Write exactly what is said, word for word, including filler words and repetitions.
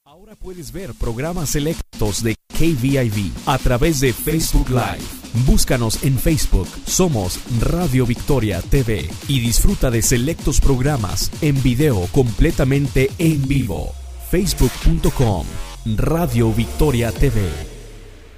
Ahora puedes ver programas selectos de K V I V a través de Facebook Live. Búscanos en Facebook, somos Radio Victoria T V y disfruta de selectos programas en video completamente en vivo. facebook punto com Radio Victoria T V.